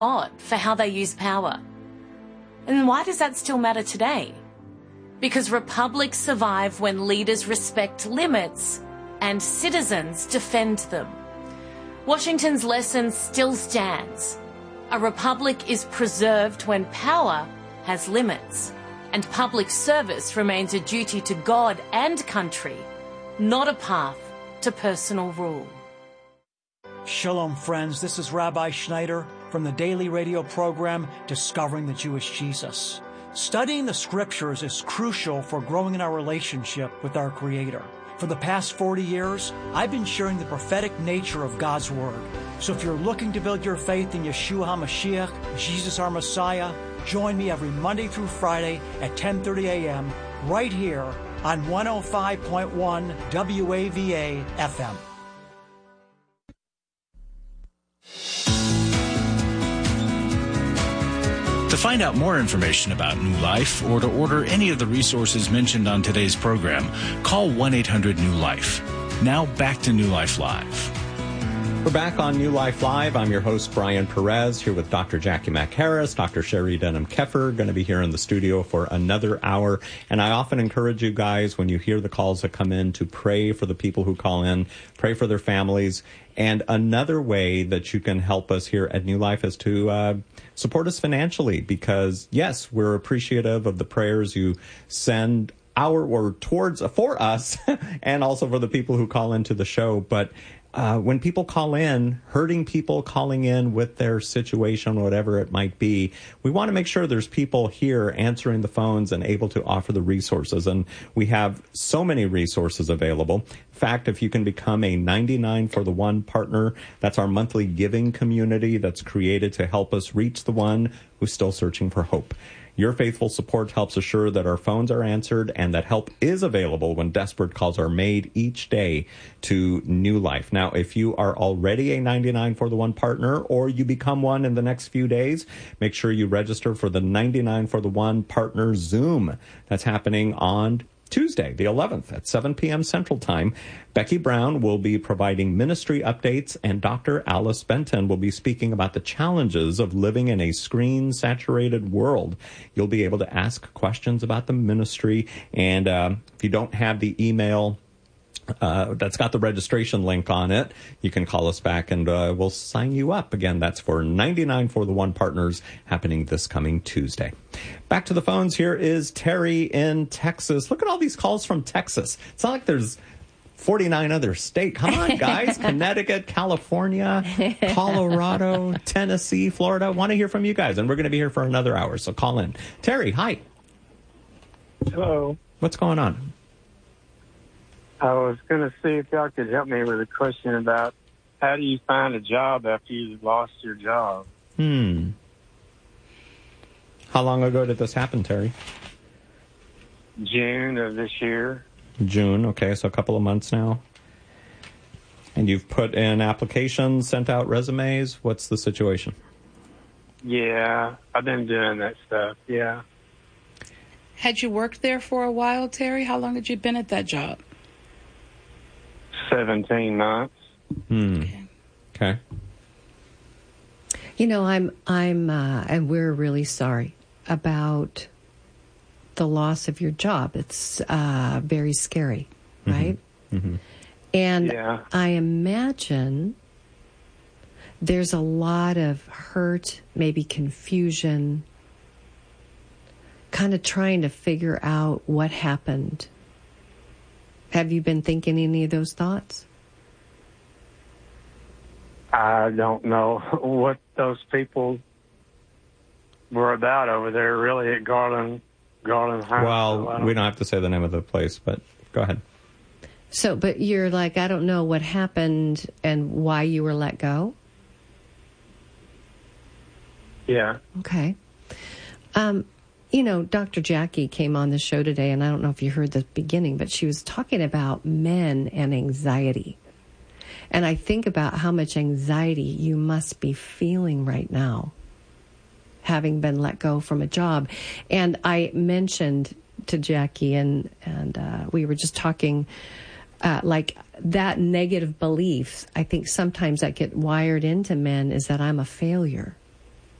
God for how they use power. And why does that still matter today? Because republics survive when leaders respect limits and citizens defend them. Washington's lesson still stands. A republic is preserved when power has limits, and public service remains a duty to God and country, not a path to personal rule. Shalom, friends. This is Rabbi Schneider from the daily radio program Discovering the Jewish Jesus. Studying the scriptures is crucial for growing in our relationship with our Creator. For the past 40 years, I've been sharing the prophetic nature of God's Word. So if you're looking to build your faith in Yeshua HaMashiach, Jesus our Messiah, join me every Monday through Friday at 10:30 a.m. right here on 105.1 WAVA FM. To find out more information about New Life or to order any of the resources mentioned on today's program, call 1-800-NEW-LIFE. Now back to New Life Live. We're back on New Life Live. I'm your host, Brian Perez, here with Dr. Jackie McHarris, Dr. Sherry Denham-Keffer, going to be here in the studio for another hour. And I often encourage you guys, when you hear the calls that come in, to pray for the people who call in, pray for their families. And another way that you can help us here at New Life is to support us financially, because, yes, we're appreciative of the prayers you send for us, and also for the people who call into the show. But when people call in, hurting people calling in with their situation, whatever it might be, we want to make sure there's people here answering the phones and able to offer the resources. And we have so many resources available. In fact, if you can become a 99 for the One partner, that's our monthly giving community that's created to help us reach the one who's still searching for hope. Your faithful support helps assure that our phones are answered and that help is available when desperate calls are made each day to New Life. Now, if you are already a 99 for the One partner, or you become one in the next few days, make sure you register for the 99 for the One partner Zoom. That's happening on Tuesday, the 11th at 7 p.m. Central Time. Becky Brown will be providing ministry updates, and Dr. Alice Benton will be speaking about the challenges of living in a screen-saturated world. You'll be able to ask questions about the ministry, and if you don't have the email that's got the registration link on it, you can call us back and we'll sign you up. Again, that's for 99 for the One partners, happening this coming Tuesday. Back to the phones. Here is Terry in Texas. Look at all these calls from Texas. It's not like there's 49 other states. Come on, guys. Connecticut, California, Colorado, Tennessee, Florida. Want to hear from you guys, and we're going to be here for another hour, so call in. Terry, hi. Hello. What's going on? I was going to see if y'all could help me with a question about how do you find a job after you've lost your job? How long ago did this happen, Terry? June of this year. June, okay, so a couple of months now. And you've put in applications, sent out resumes. What's the situation? Yeah, I've been doing that stuff, yeah. Had you worked there for a while, Terry? How long had you been at that job? 17 months. Okay. You know, I'm, and we're really sorry about the loss of your job. It's very scary, right? Mm-hmm. And yeah. I imagine there's a lot of hurt, maybe confusion, kind of trying to figure out what happened. Have you been thinking any of those thoughts? I don't know what those people were about over there, really, at Garland High. Well, we don't have to say the name of the place, but go ahead. So, but you're like, I don't know what happened and why you were let go? Yeah. Okay. You know, Dr. Jackie came on the show today, and I don't know if you heard the beginning, but she was talking about men and anxiety. And I think about how much anxiety you must be feeling right now, having been let go from a job. And I mentioned to Jackie, and we were just talking, like that negative belief, I think sometimes that get wired into men, is that I'm a failure.